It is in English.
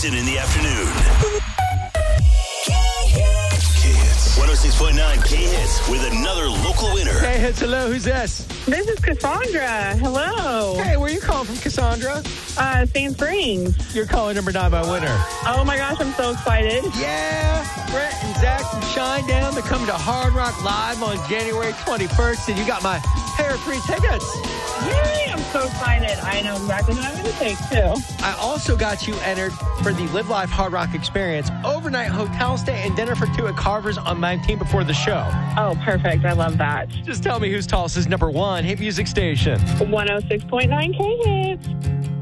Jason in the afternoon. K-Hits. 106.9 K-Hits with another local winner. Hey, Hits, hello. Who's this? This is Cassandra. Hello. Hey, where are you calling from, Cassandra? Sand Springs. You're calling number 9 by winner. Oh my gosh, I'm so excited. Yeah, Brett and Zach from Shinedown. They're coming to Hard Rock Live on January 21st, and you got my pair of free tickets. Yay, I'm so excited. I know exactly what I'm going to take, too. I also got you entered for the Live Life Hard Rock Experience, overnight hotel stay and dinner for 2 at Carver's on 19 before the show. Oh, perfect. I love that. Just tell me who's tallest is number 1 hit music station. 106.9 K-Hits.